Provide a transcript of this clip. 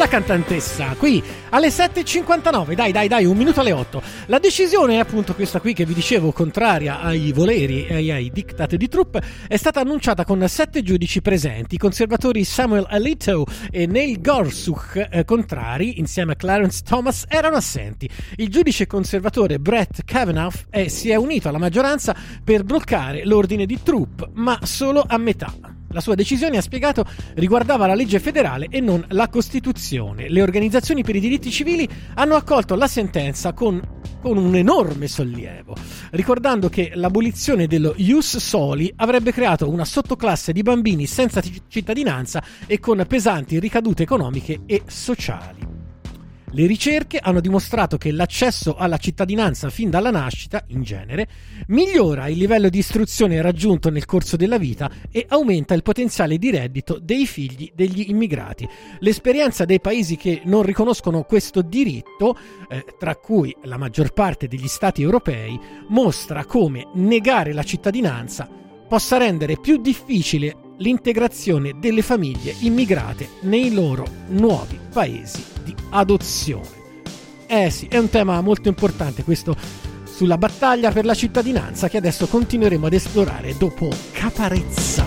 la cantantessa qui alle 7.59, dai, un minuto alle 8. La decisione è appunto questa qui che vi dicevo, contraria ai voleri e ai diktat di Trump, è stata annunciata con 7 giudici presenti. I conservatori Samuel Alito e Neil Gorsuch, contrari, insieme a Clarence Thomas, erano assenti. Il giudice conservatore Brett Kavanaugh si è unito alla maggioranza per bloccare l'ordine di Trump, ma solo a metà. La sua decisione, ha spiegato, riguardava la legge federale e non la Costituzione. Le organizzazioni per i diritti civili hanno accolto la sentenza con un enorme sollievo, ricordando che l'abolizione dello ius soli avrebbe creato una sottoclasse di bambini senza cittadinanza e con pesanti ricadute economiche e sociali. Le ricerche hanno dimostrato che l'accesso alla cittadinanza fin dalla nascita, in genere, migliora il livello di istruzione raggiunto nel corso della vita e aumenta il potenziale di reddito dei figli degli immigrati. L'esperienza dei paesi che non riconoscono questo diritto, tra cui la maggior parte degli stati europei, mostra come negare la cittadinanza possa rendere più difficile l'integrazione delle famiglie immigrate nei loro nuovi paesi di adozione. Sì, è un tema molto importante questo, sulla battaglia per la cittadinanza, che adesso continueremo ad esplorare dopo Caparezza.